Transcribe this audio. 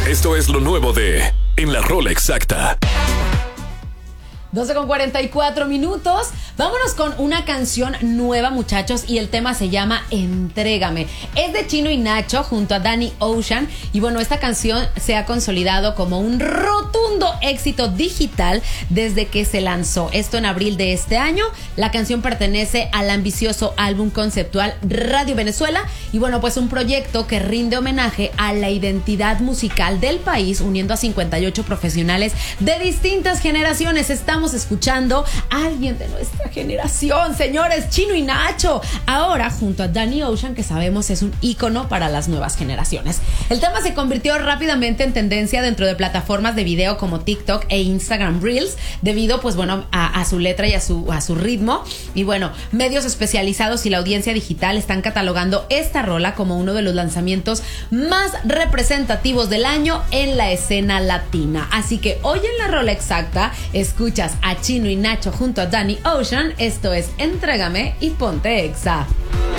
Esto es lo nuevo de En la Rola Exacta. 12:44. Vámonos con una canción nueva, muchachos, y el tema se llama Entrégame. Es de Chino y Nacho junto a Danny Ocean. Y bueno, esta canción se ha consolidado como un rotundo éxito digital desde que se lanzó. Esto en abril de este año. La canción pertenece al ambicioso álbum conceptual Radio Venezuela. Y bueno, pues un proyecto que rinde homenaje a la identidad musical del país, uniendo a 58 profesionales de distintas generaciones. Estamos escuchando a alguien de nuestra generación, señores, Chino y Nacho, ahora junto a Danny Ocean, que sabemos es un ícono para las nuevas generaciones. El tema se convirtió rápidamente en tendencia dentro de plataformas de video como TikTok e Instagram Reels, debido pues bueno a su letra y a su ritmo. Y bueno, medios especializados y la audiencia digital están catalogando esta rola como uno de los lanzamientos más representativos del año en la escena latina. Así que hoy en la Rola Exacta escuchas a Chino y Nacho junto a Danny Ocean. Esto es Entrégame y ponte Exa.